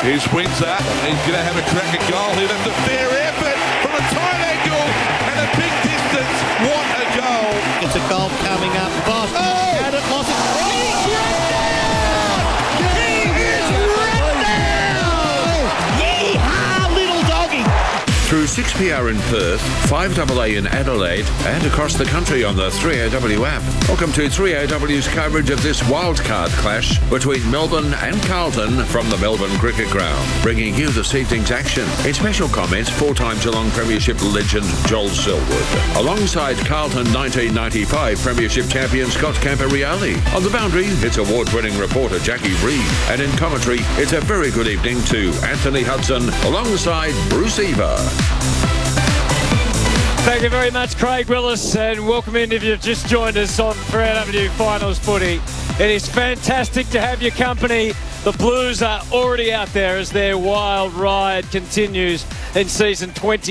Here's Windsor. He's going to have a crack at goal here. That's a fair effort from a tight angle and a big distance. What a goal. It's a goal coming up. Boss. Had it, lost it. He's run down! He is run down! Yeehaw, little doggy! Through 6PR in Perth, 5AA in Adelaide, and across the country on the 3AW app. Welcome to 3AW's coverage of this wildcard clash between Melbourne and Carlton from the Melbourne Cricket Ground, bringing you this evening's action. In special comments, four-time Geelong Premiership legend Joel Selwood, alongside Carlton 1995 Premiership champion Scott Camporeale. On the boundary, it's award-winning reporter Jackie Reid, and in commentary, it's a very good evening to Anthony Hudson alongside Bruce Eva. Thank you very much, Craig Willis, and welcome in if you've just joined us on 3AW Finals Footy. It is fantastic to have your company. The Blues are already out there as their wild ride continues in season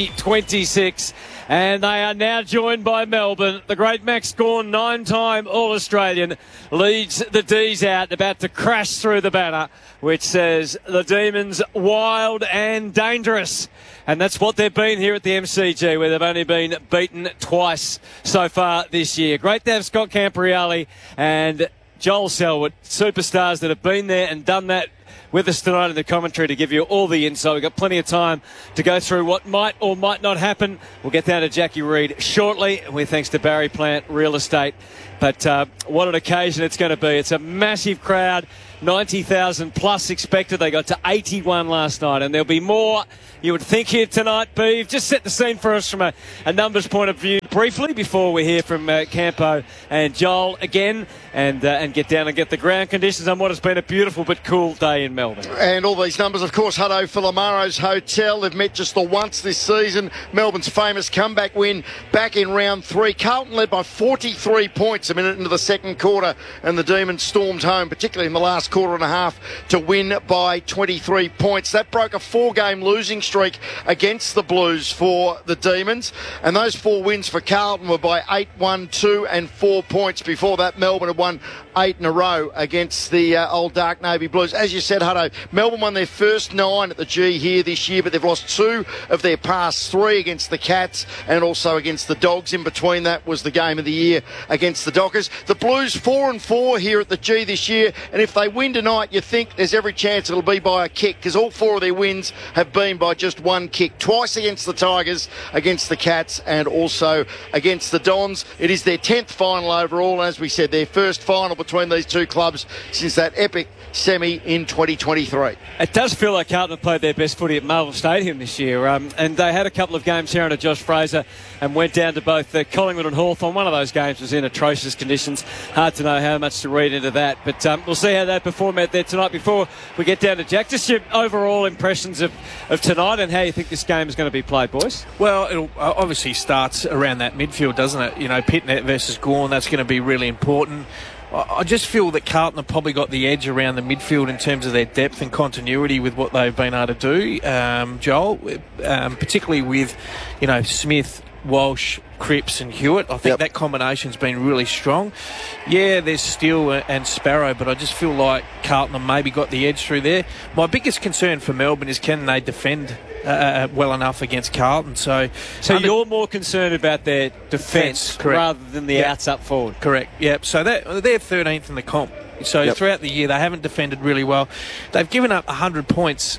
2026. And they are now joined by Melbourne. The great Max Gawn, 9-time All-Australian, leads the D's out, about to crash through the banner, which says the Demons wild and dangerous. And that's what they've been here at the MCG, where they've only been beaten twice so far this year. Great to have Scott Camporeale and Joel Selwood, superstars that have been there and done that, with us tonight in the commentary to give you all the insight. We've got plenty of time to go through what might or might not happen. We'll get down to Jackie Reid shortly, with thanks to Barry Plant Real Estate. But what an occasion it's going to be. It's a massive crowd, 90,000 plus expected. They got to 81 last night, and there'll be more, you would think, here tonight. Beeve, just set the scene for us from a numbers point of view briefly before we hear from Campo and Joel again, and get down and get the ground conditions on what has been a beautiful but cool day in Melbourne. And all these numbers, of course, Hutto Filamaro's Hotel. They've met just the once this season. Melbourne's famous comeback win back in round 3. Carlton led by 43 points a minute into the second quarter, and the Demons stormed home, particularly in the last quarter and a half, to win by 23 points. That broke a 4-game losing streak against the Blues for the Demons, and those 4 wins for Carlton were by 8, 1, 2 and 4 points. Before that, Melbourne had won 8 in a row against the old Dark Navy Blues. As you said, Hutto, Melbourne won their first 9 at the G here this year, but they've lost 2 of their past 3 against the Cats and also against the Dogs. In between that was the game of the year against the Dockers. The Blues 4-4 here at the G this year, and if they win tonight, you think there's every chance it'll be by a kick, because all 4 of their wins have been by just 1 kick. Twice against the Tigers, against the Cats, and also against the Dons. It is their 10th final overall, and as we said, their first final between these two clubs since that epic semi in 2023. It does feel like Carlton have played their best footy at Marvel Stadium this year, and they had a couple of games here under Josh Fraser and went down to both Collingwood and Hawthorn. One of those games was in atrocious conditions. Hard to know how much to read into that, but we'll see how they perform out there tonight. Before we get down to Jack, just your overall impressions of tonight and how you think this game is going to be played, boys. Well, it obviously starts around that midfield, doesn't it? You know, Pitnet versus Gawn, that's going to be really important. I just feel that Carlton have probably got the edge around the midfield in terms of their depth and continuity with what they've been able to do, Joel, particularly with, you know, Smith, Walsh, Cripps and Hewitt. I think that combination's been really strong. Yeah, there's Steele and Sparrow, but I just feel like Carlton have maybe got the edge through there. My biggest concern for Melbourne is, can they defend well enough against Carlton? So you're more concerned about their defence rather than the outs up forward? Correct. Yep. So they're 13th in the comp. So throughout the year, they haven't defended really well. They've given up 100 points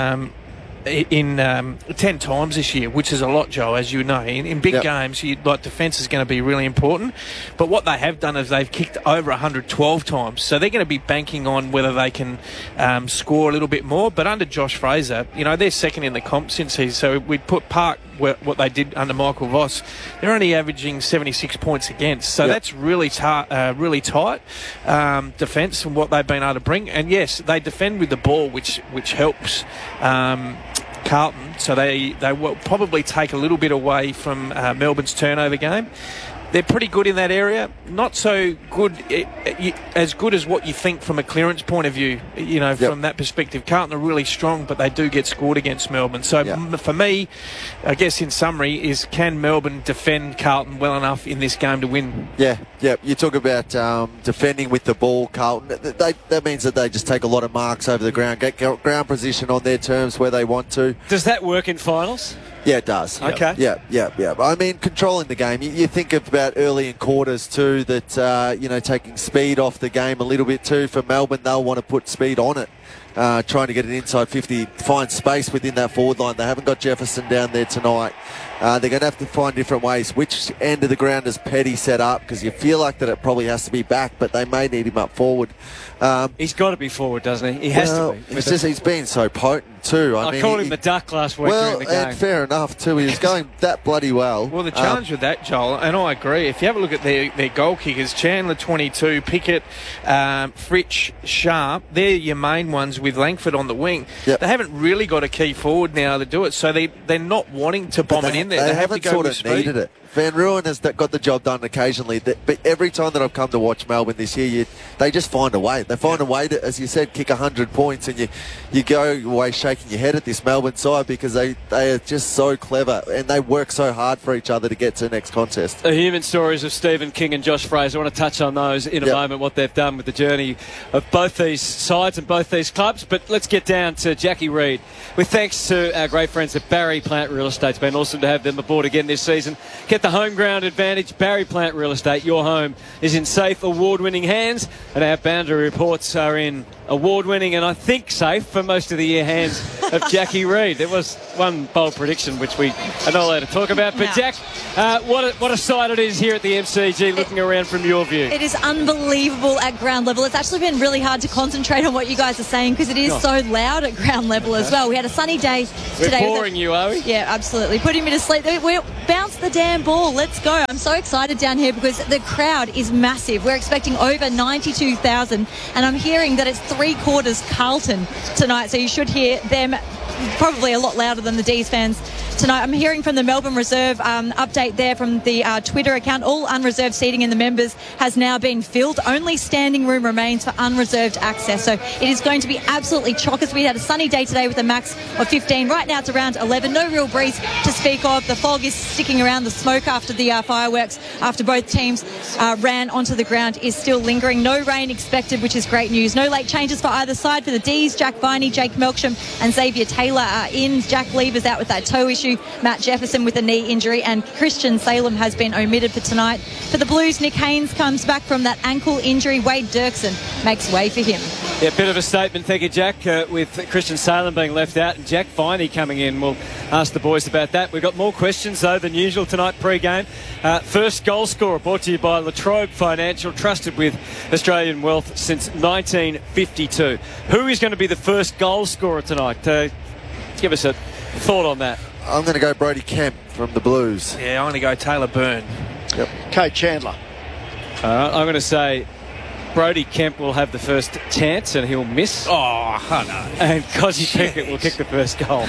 in 10 times this year, which is a lot, Joe, as you know. In big games, defence is going to be really important. But what they have done is they've kicked over 112 times. So they're going to be banking on whether they can score a little bit more. But under Josh Fraser, you know, they're second in the comp so we'd put Park what they did under Michael Voss. They're only averaging 76 points against. So that's really tight defence and what they've been able to bring. And yes, they defend with the ball, which helps Carlton, so they will probably take a little bit away from Melbourne's turnover game. They're pretty good in that area. Not so good, as good as what you think from a clearance point of view. From that perspective, Carlton are really strong, but they do get scored against Melbourne. So for me, I guess in summary, is can Melbourne defend Carlton well enough in this game to win? Yeah. You talk about defending with the ball, Carlton. That means that they just take a lot of marks over the ground, get ground position on their terms where they want to. Does that work in finals? Yeah, it does. Okay. Yeah. I mean, controlling the game. You think about early in quarters too that, taking speed off the game a little bit too. For Melbourne, they'll want to put speed on it. Trying to get an inside 50, find space within that forward line. They haven't got Jefferson down there tonight. They're going to have to find different ways. Which end of the ground does Petty set up? Because you feel like that it probably has to be back, but they may need him up forward. He's got to be forward, doesn't he? He has to be. It's just he's been so potent too. I called him the duck last week during the game. And fair enough too. He was going that bloody well. Well, the challenge with that, Joel, and I agree, if you have a look at their goal kickers, Chandler 22, Pickett, Fritsch, Sharp, they're your main ones with Langford on the wing. Yep. They haven't really got a key forward now to do it, so they're not wanting to bomb it in there. They have haven't to go sort with of speed. needed it. Van Ruin has got the job done occasionally, but every time that I've come to watch Melbourne this year, they just find a way. They find a way to, as you said, kick 100 points, and you go away shaking your head at this Melbourne side because they are just so clever and they work so hard for each other to get to the next contest. The human stories of Stephen King and Josh Fraser. I want to touch on those in a moment, what they've done with the journey of both these sides and both these clubs. But let's get down to Jackie Reid. With thanks to our great friends at Barry Plant Real Estate. It's been awesome to have them aboard again this season. Get the home ground advantage. Barry Plant Real Estate. Your home is in safe, award-winning hands, and our boundary reports are in award-winning and I think safe for most of the year hands of Jackie Reid. There was one bold prediction which we are not allowed to talk about, but Jack, what a sight it is here at the MCG looking around from your view. It is unbelievable at ground level. It's actually been really hard to concentrate on what you guys are saying because it is so loud at ground level as well. We had a sunny day today. We're boring you, are we? Yeah, absolutely. Putting me to sleep. We bounced the damn ball. Let's go. I'm so excited down here because the crowd is massive. We're expecting over 92,000 and I'm hearing that it's 3/4 Carlton tonight, so you should hear them probably a lot louder than the D's fans tonight. I'm hearing from the Melbourne Reserve update there from the Twitter account. All unreserved seating in the members has now been filled. Only standing room remains for unreserved access. So it is going to be absolutely chockers. We had a sunny day today with a max of 15. Right now it's around 11. No real breeze to speak of. The fog is sticking around. The smoke after the fireworks, after both teams ran onto the ground, is still lingering. No rain expected, which is great news. No late changes for either side. For the D's, Jack Viney, Jake Melksham and Xavier Taylor are in. Jack Lever's out with that toe issue. Matt Jefferson with a knee injury, and Christian Salem has been omitted for tonight. For the Blues, Nick Haynes comes back from that ankle injury. Wade Dirksen makes way for him. Yeah, bit of a statement. Thank you, Jack, with Christian Salem being left out and Jack Viney coming in. We'll ask the boys about that. We've got more questions, though, than usual tonight pre-game. First goal scorer brought to you by Latrobe Financial, trusted with Australian wealth since 1952. Who is going to be the first goal scorer tonight? Give us a thought on that. I'm going to go Brody Kemp from the Blues. Yeah, I'm going to go Taylor Byrne. Yep. Kate Chandler. I'm going to say Brody Kemp will have the first chance and he'll miss. Oh, I know. And Cozzy Pickett will kick the first goal.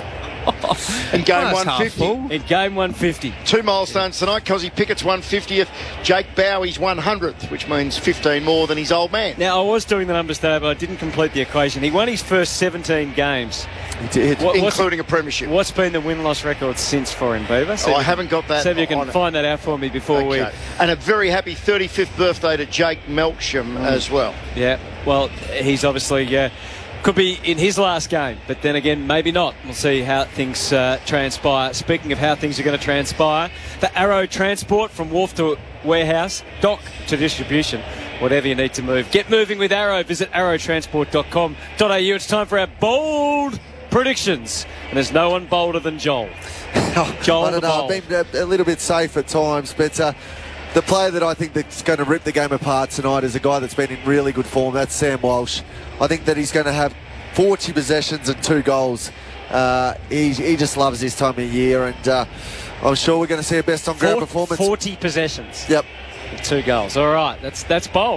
In game 150. In game 150. Two milestones tonight. Cozzy Pickett's 150th. Jake Bowie's 100th, which means 15 more than his old man. Now, I was doing the numbers today, but I didn't complete the equation. He won his first 17 games. He did, including a premiership. What's been the win-loss record since for him, Beaver? I haven't got that. So if you can find that out for me before we... And a very happy 35th birthday to Jake Melksham as well. Yeah, well, he's obviously... could be in his last game, but then again, maybe not. We'll see how things transpire. Speaking of how things are going to transpire, the Arrow Transport from wharf to warehouse, dock to distribution, whatever you need to move. Get moving with Arrow. Visit arrowtransport.com.au. It's time for our bold predictions. And there's no one bolder than Joel. Joel, I don't know. I've been a little bit safe at times, but the player that I think that's going to rip the game apart tonight is a guy that's been in really good form. That's Sam Walsh. I think that he's going to have 40 possessions and 2 goals. He just loves this time of year, and I'm sure we're going to see a best on ground performance. 40 possessions. Yep. 2 goals. All right, that's bold.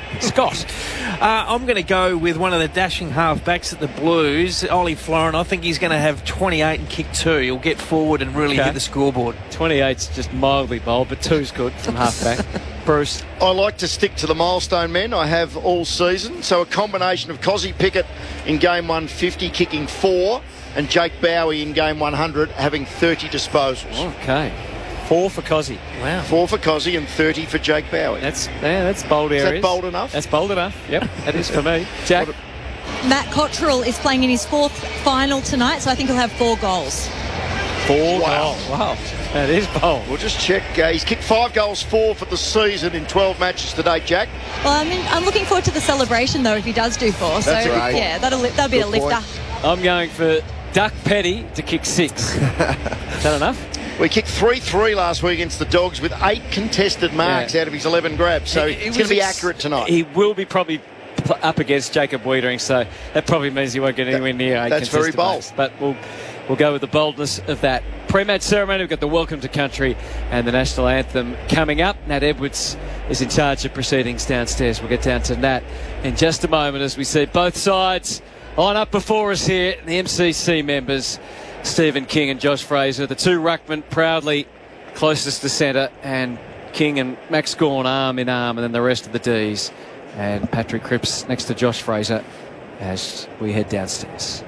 Scott. I'm going to go with one of the dashing half-backs at the Blues, Ollie Florin. I think he's going to have 28 and kick 2. He'll get forward and really hit the scoreboard. 28's just mildly bold, but 2's good from half-back. Bruce. I like to stick to the milestone men. I have all season. So a combination of Cozzy Pickett in game 150 kicking 4 and Jake Bowie in game 100 having 30 disposals. Okay. 4 for Cozzy. Wow. 4 for Cozzy and 30 for Jake Bowie. That's bold areas. Is that bold enough? That's bold enough. Yep, that is for me. Jack. Matt Cottrell is playing in his 4th final tonight, so I think he'll have 4 goals. 4 goals. Wow. That is bold. We'll just check. He's kicked 5 goals, 4 for the season in 12 matches today, Jack. Well, I'm looking forward to the celebration, though, if he does do 4. That's so, right. yeah, that'll be a lifter. I'm going for Duck Petty to kick 6. Is that enough? We kicked 3-3 last week against the Dogs with 8 contested marks out of his 11 grabs, so it's going to be accurate tonight. He will be probably up against Jacob Wiedering, so that probably means he won't get anywhere near 8 That's very contested bold. marks. But we'll go with the boldness of that. Pre-match ceremony, we've got the Welcome to Country and the National Anthem coming up. Nat Edwards is in charge of proceedings downstairs. We'll get down to Nat in just a moment as we see both sides line up before us here. The MCC members, Stephen King and Josh Fraser, the 2 ruckmen proudly closest to centre, and King and Max Gawn arm in arm, and then the rest of the Ds, and Patrick Cripps next to Josh Fraser as we head downstairs.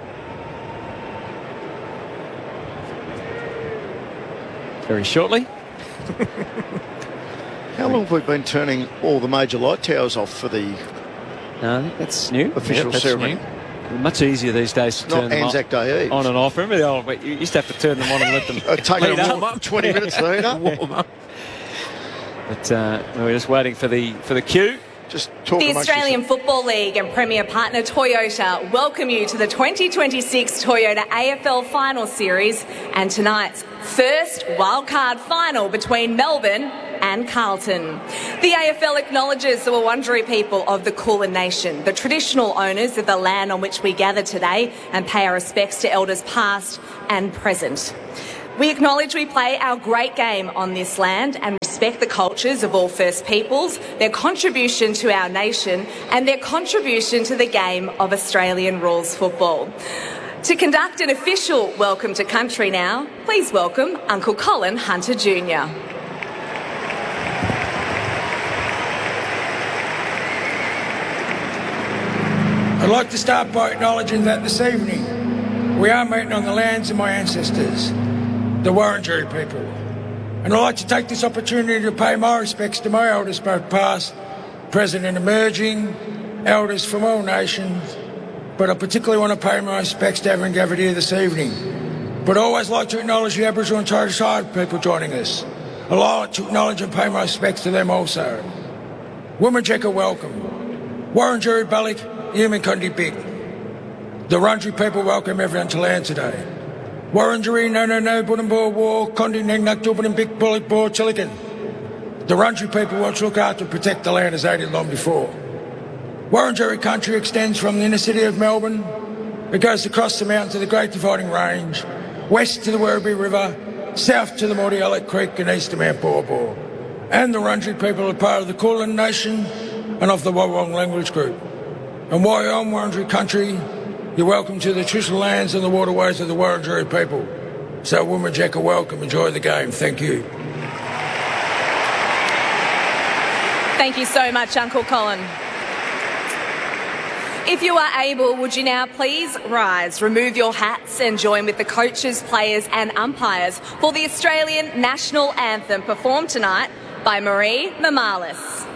Very shortly. How long have we been turning all the major light towers off for the No, I think that's new. official That's ceremony? new. Much easier these days to Not turn them Anzac Day Eve. on and off. Remember the old, you used to have to turn them on and let them Take heat a up. warm 20 minutes to heat up. Warm up. But we're just waiting for the cue. Just talk The amongst Australian yourself. Football League and Premier Partner Toyota welcome you to the 2026 Toyota AFL Final Series and tonight's first wildcard final between Melbourne and Carlton. The AFL acknowledges the Wurundjeri people of the Kulin Nation, the traditional owners of the land on which we gather today, and pay our respects to elders past and present. We acknowledge we play our great game on this land and respect the cultures of all First Peoples, their contribution to our nation and their contribution to the game of Australian rules football. To conduct an official welcome to country now, please welcome Uncle Colin Hunter Jr. I'd like to start by acknowledging that this evening we are meeting on the lands of my ancestors, the Wurundjeri people. And I'd like to take this opportunity to pay my respects to my elders, both past, present and emerging, elders from all nations, but I particularly want to pay my respects to everyone gathered here this evening. But I always like to acknowledge the Aboriginal and Torres Strait people joining us. I'd like to acknowledge and pay my respects to them also. Woomajeka, welcome. Wurundjeri Balik, Human Kundi Big. The Wurundjeri people welcome everyone to land today. Wurundjeri no Budambor War Kondi Ningnak Dubanin Big Bullet Boar Chilikan. The Wurundjeri people want to look after and protect the land as they did long before. Wurundjeri country extends from the inner city of Melbourne. It goes across the mountains of the Great Dividing Range, west to the Werribee River, south to the Mordialloc Creek and east to Mount Borbor. And the Wurundjeri people are part of the Kulin Nation and of the Wurrung language group. And while you're on Wurundjeri country, you're welcome to the traditional lands and the waterways of the Wurundjeri people. So Woomajeka, welcome. Enjoy the game. Thank you. Thank you so much, Uncle Colin. If you are able, would you now please rise, remove your hats and join with the coaches, players and umpires for the Australian National Anthem performed tonight by Marie Mamalis.